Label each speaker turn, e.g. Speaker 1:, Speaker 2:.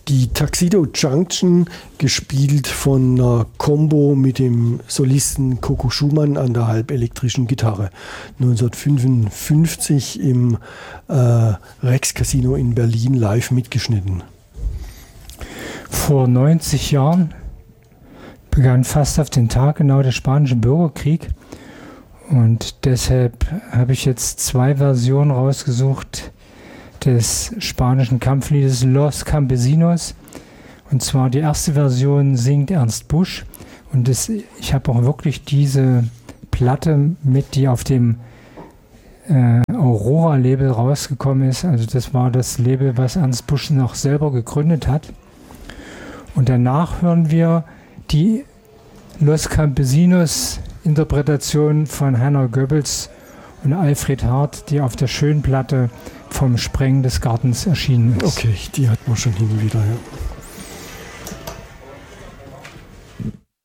Speaker 1: Die Tuxedo Junction, gespielt von einer Combo mit dem Solisten Coco Schumann an der halbelektrischen Gitarre. 1955 im Rex Casino in Berlin live mitgeschnitten.
Speaker 2: Vor 90 Jahren begann fast auf den Tag genau der spanische Bürgerkrieg. Und deshalb habe ich jetzt 2 Versionen rausgesucht des spanischen Kampfliedes Los Campesinos. Und zwar die erste Version singt Ernst Busch. Und ich habe auch wirklich diese Platte mit, die auf dem Aurora-Label rausgekommen ist. Also das war das Label, was Ernst Busch noch selber gegründet hat. Und danach hören wir die Los Campesinos Interpretation von Hannah Goebbels und Alfred Hart, die auf der Schönplatte vom Sprengen des Gartens erschienen ist.
Speaker 1: Okay, die hat man schon hin und wieder, ja.